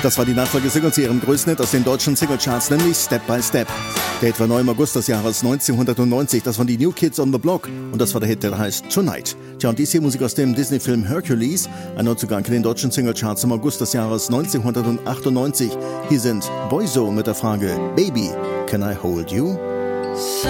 Das war die Nachfolgesingle zu ihrem größten Hit aus den deutschen Singlecharts, nämlich Step by Step. Der Hit war neu im August des Jahres 1990. Das waren die New Kids on the Block und das war der Hit, der heißt Tonight. Tja, und dies hier Musik aus dem Disney-Film Hercules, ein Neuzugang in den deutschen Singlecharts im August des Jahres 1998. Hier sind Boyzone mit der Frage Baby, can I hold you?